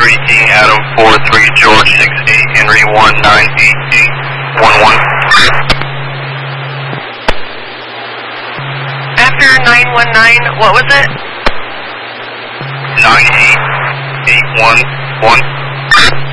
3 King, Adam 43, George 68, Henry 198, 11. After 919, what was it? 98, 811.